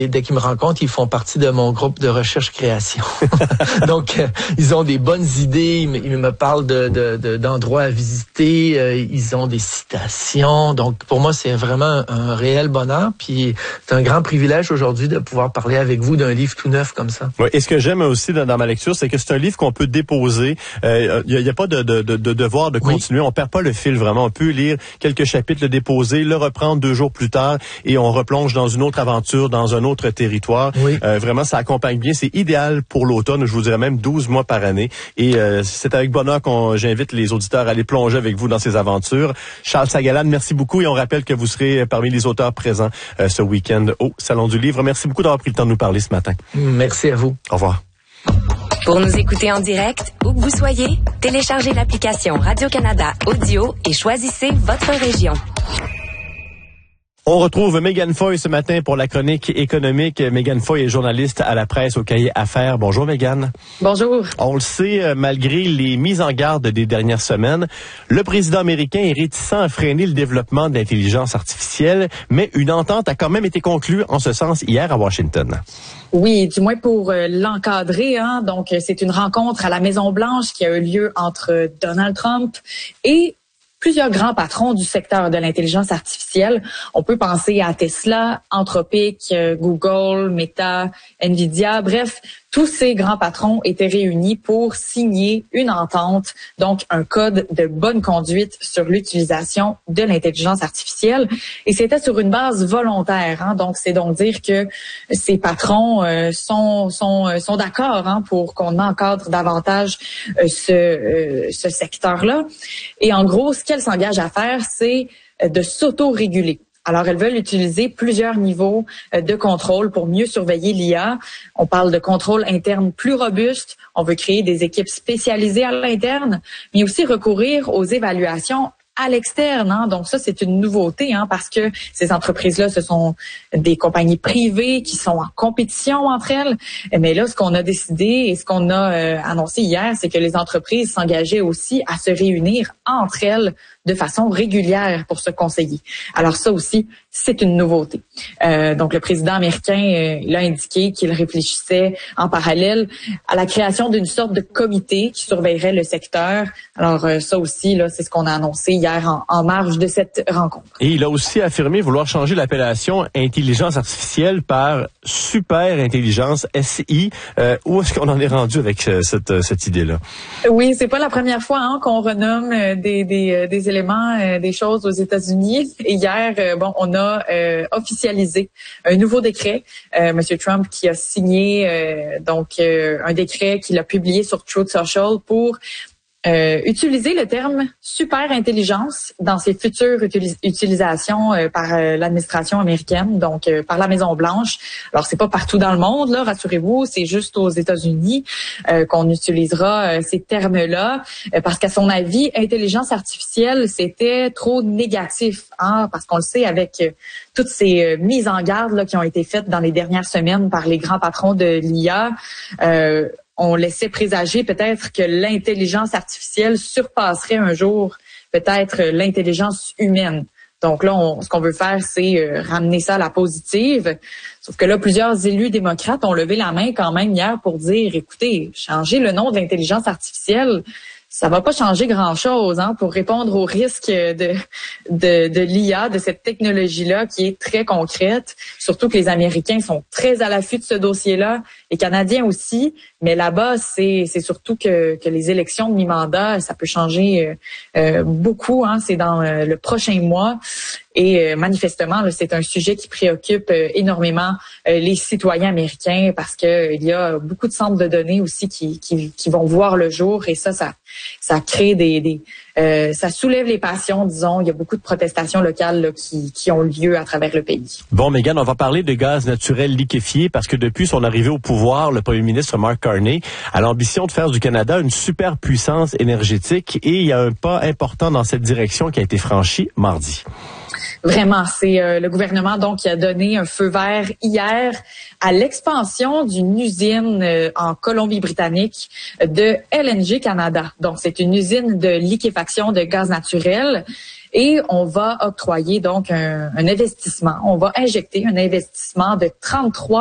Et dès qu'ils me rencontrent, ils font partie de mon groupe de recherche-création. Donc, ils ont des bonnes idées. Ils me parlent d'endroits à visiter. Ils ont des citations. Donc, pour moi, c'est vraiment un réel bonheur. Puis, c'est un grand privilège aujourd'hui de pouvoir parler avec vous d'un livre tout neuf comme ça. Oui, et ce que j'aime aussi dans ma lecture, c'est que c'est un livre qu'on peut déposer. Il y a pas de devoir de continuer. On perd pas le fil vraiment. On peut lire quelques chapitres, le déposer, le reprendre 2 jours plus tard et on replonge dans une autre aventure, dans un autre territoire. Oui. Vraiment, ça accompagne bien. C'est idéal pour l'automne. Je vous dirais même 12 mois par année. Et c'est avec bonheur j'invite les auditeurs à aller plonger avec vous dans ces aventures. Charles Sagalan, merci beaucoup et on rappelle que vous serez parmi les auteurs présents ce week-end au Salon du Livre. Merci beaucoup d'avoir pris le temps de nous parler ce matin. Merci à vous. Au revoir. Pour nous écouter en direct, où que vous soyez, téléchargez l'application Radio-Canada Audio et choisissez votre région. On retrouve Mégane Foy ce matin pour la chronique économique. Mégane Foy est journaliste à la presse au Cahier Affaires. Bonjour Mégane. Bonjour. On le sait, malgré les mises en garde des dernières semaines, le président américain est réticent à freiner le développement de l'intelligence artificielle, mais une entente a quand même été conclue en ce sens hier à Washington. Oui, du moins pour l'encadrer. Donc, c'est une rencontre à la Maison-Blanche qui a eu lieu entre Donald Trump et plusieurs grands patrons du secteur de l'intelligence artificielle. On peut penser à Tesla, Anthropic, Google, Meta, Nvidia, bref, tous ces grands patrons étaient réunis pour signer une entente, donc un code de bonne conduite sur l'utilisation de l'intelligence artificielle. Et c'était sur une base volontaire. Donc, c'est donc dire que ces patrons sont d'accord pour qu'on encadre davantage ce secteur-là. Et en gros, ce qu'elles s'engagent à faire, c'est de s'auto-réguler. Alors, elles veulent utiliser plusieurs niveaux de contrôle pour mieux surveiller l'IA. On parle de contrôle interne plus robuste. On veut créer des équipes spécialisées à l'interne, mais aussi recourir aux évaluations à l'externe. Donc ça, c'est une nouveauté parce que ces entreprises-là, ce sont des compagnies privées qui sont en compétition entre elles. Mais là, ce qu'on a décidé et ce qu'on a annoncé hier, c'est que les entreprises s'engageaient aussi à se réunir entre elles de façon régulière pour se conseiller. Alors ça aussi, c'est une nouveauté. Donc le président américain l'a indiqué qu'il réfléchissait en parallèle à la création d'une sorte de comité qui surveillerait le secteur. Alors ça aussi, là, c'est ce qu'on a annoncé hier en marge de cette rencontre. Et il a aussi affirmé vouloir changer l'appellation intelligence artificielle par super intelligence, SI. Où est-ce qu'on en est rendu avec cette idée-là? Oui, c'est pas la première fois qu'on renomme des éléments, des choses aux États-Unis. Et hier, on a officialisé un nouveau décret. Monsieur Trump qui a signé un décret qu'il a publié sur Truth Social pour utiliser le terme super intelligence dans ses futures utilisations par l'administration américaine, donc par la Maison-Blanche. Alors c'est pas partout dans le monde, là, rassurez-vous, c'est juste aux États-Unis qu'on utilisera ces termes-là, parce qu'à son avis, intelligence artificielle, c'était trop négatif, parce qu'on le sait avec toutes ces mises en garde là, qui ont été faites dans les dernières semaines par les grands patrons de l'IA. On laissait présager peut-être que l'intelligence artificielle surpasserait un jour peut-être l'intelligence humaine. Donc là, ce qu'on veut faire, c'est ramener ça à la positive. Sauf que là, plusieurs élus démocrates ont levé la main quand même hier pour dire, écoutez, changer le nom de l'intelligence artificielle, ça va pas changer grand-chose pour répondre aux risques de l'IA, de cette technologie-là qui est très concrète. Surtout que les Américains sont très à l'affût de ce dossier-là, les Canadiens aussi. Mais là-bas, c'est surtout que les élections de mi-mandat, ça peut changer beaucoup. C'est dans le prochain mois. Et manifestement, là, c'est un sujet qui préoccupe énormément les citoyens américains parce que il y a beaucoup de centres de données aussi qui vont voir le jour et ça crée ça soulève les passions, disons. Il y a beaucoup de protestations locales là, qui ont lieu à travers le pays. Bon, Mégane, on va parler de gaz naturel liquéfié parce que depuis son arrivée au pouvoir, le premier ministre Mark Carney a l'ambition de faire du Canada une superpuissance énergétique et il y a un pas important dans cette direction qui a été franchi mardi. Vraiment, c'est le gouvernement donc qui a donné un feu vert hier à l'expansion d'une usine en Colombie-Britannique de LNG Canada. Donc, c'est une usine de liquéfaction de gaz naturel. et on va octroyer donc un investissement. On va injecter un investissement de 33